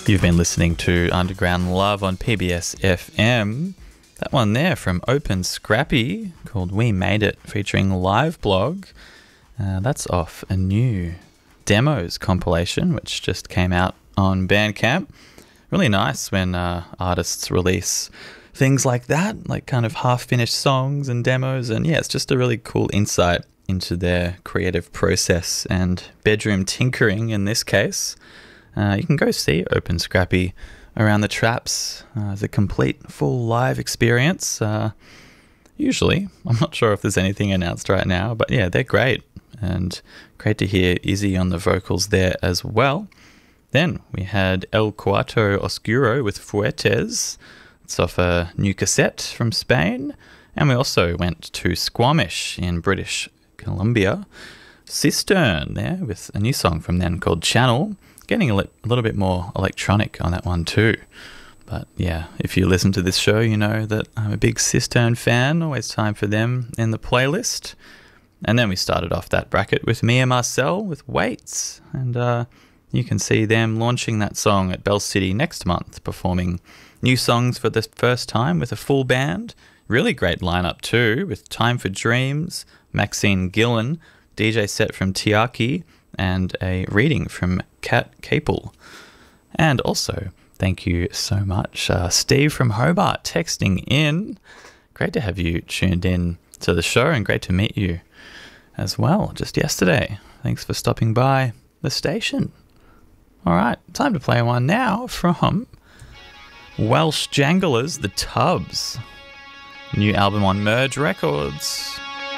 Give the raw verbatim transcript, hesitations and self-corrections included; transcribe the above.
You've been listening to Underground Love on P B S F M. That one there from Open Scrappy called We Made It, featuring Live Blog. Uh, that's off a new Demos compilation which just came out on Bandcamp. Really nice when uh, artists release things like that, like kind of half-finished songs and demos. And yeah, it's just a really cool insight into their creative process and bedroom tinkering in this case. Uh, you can go see Open Scrappy around the traps uh, as a complete full live experience. Uh, usually, I'm not sure if there's anything announced right now, but yeah, they're great. And great to hear Izzy on the vocals there as well. Then we had El Cuarto Oscuro with Fuertes. It's off a new cassette from Spain. And we also went to Squamish in British Columbia. Cistern there with a new song from them called Channel. Getting a, li- a little bit more electronic on that one too. But yeah, if you listen to this show, you know that I'm a big Cistern fan. Always time for them in the playlist. And then we started off that bracket with Mia Marcel with Weights. And uh, you can see them launching that song at Bell City next month, performing new songs for the first time with a full band. Really great lineup too, with Time for Dreams, Maxine Gillen, D J set from Tiaki, and a reading from Kat Capel. And also, thank you so much, uh, Steve from Hobart, texting in. Great to have you tuned in to the show and great to meet you as well just yesterday. Thanks for stopping by the station. All right, time to play one now from Welsh Janglers, The Tubs. New album on Merge Records.